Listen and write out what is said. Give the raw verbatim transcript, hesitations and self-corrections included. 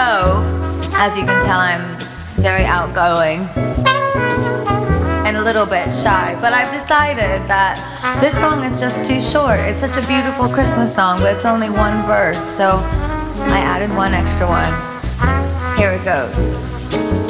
know, as you can tell, I'm very outgoing and a little bit shy, but I've decided that this song is just too short. It's such a beautiful Christmas song, but it's only one verse, so I added one extra one. Here it goes.